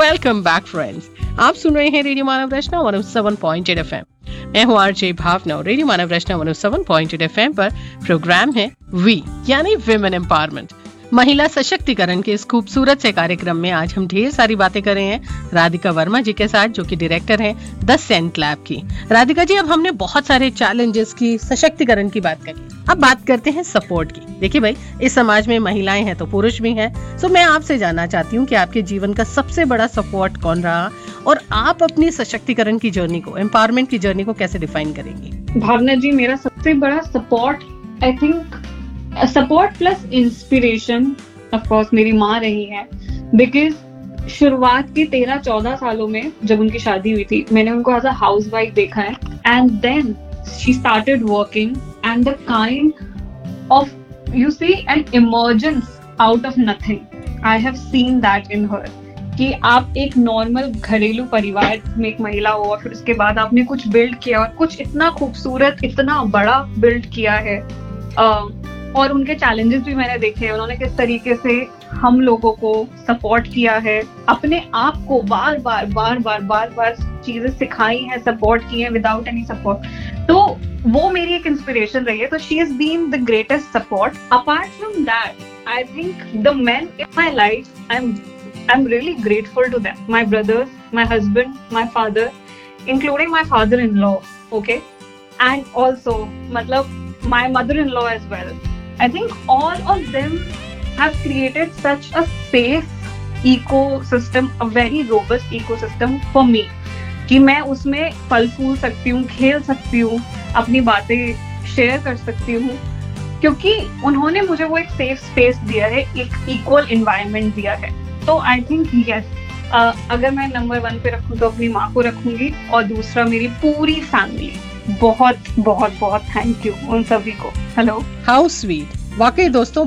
Welcome back friends. आप सुन रहे हैं रेडियो मानव रचना 107.8 FM। मैं हूँ आरजे भावना और रेडियो मानव रचना 107.8 FM पर प्रोग्राम है वी यानी विमेन एम्पावरमेंट, महिला सशक्तिकरण के इस खूबसूरत से कार्यक्रम में आज हम ढेर सारी बातें कर रहे हैं राधिका वर्मा जी के साथ, जो कि डायरेक्टर हैं द सेंट लैब की। राधिका जी, अब हमने बहुत सारे चैलेंजेस की, सशक्तिकरण की बात करी, अब बात करते हैं सपोर्ट की। देखिए भाई, इस समाज में महिलाएं हैं तो पुरुष भी हैं, सो मैं आपसे जानना चाहती हूँ कि आपके जीवन का सबसे बड़ा सपोर्ट कौन रहा और आप अपनी सशक्तिकरण की जर्नी को, एम्पावरमेंट की जर्नी को कैसे डिफाइन करेंगी? भावना जी, मेरा सबसे बड़ा support, I think support plus inspiration of course मेरी माँ रही है। बिकॉज शुरुआत की 13-14 सालों में जब उनकी शादी हुई थी, मैंने उनको एज अ हाउस वाइफ देखा है, and then she started working and the kind of you C N emergence out of nothing. I have seen that in हर कि आप एक नॉर्मल घरेलू परिवार में एक महिला हो और फिर उसके बाद आपने कुछ बिल्ड किया और कुछ इतना खूबसूरत, इतना बड़ा बिल्ड किया है। और उनके चैलेंजेस भी मैंने देखे हैं, उन्होंने किस तरीके से हम लोगों को सपोर्ट किया है, अपने आप को बार बार चीजें सिखाई हैं, सपोर्ट की हैं विदाउट एनी सपोर्ट। तो वो मेरी एक इंस्पिरेशन रही है। तो she is been the greatest support. Apart from that, I think the main in my life, I'm really grateful to them. My brothers, my husband, my father, including my father-in-law, okay? And also, my mother-in-law as well. I think all of them have created such a safe ecosystem, a very robust ecosystem for me, कि मैं उसमें फल फूल सकती हूँ, खेल सकती हूँ, अपनी बातें शेयर कर सकती हूँ, क्योंकि उन्होंने मुझे वो एक सेफ स्पेस दिया है, एक इक्वल एनवायरनमेंट दिया है। तो आई थिंक यस, अगर मैं नंबर 1 पे रखूँ तो अपनी माँ को रखूंगी, और दूसरा मेरी पूरी फैमिली। बहुत बहुत बहुत थैंक यू उन सभी को। Hello, how sweet. वाकई दोस्तों,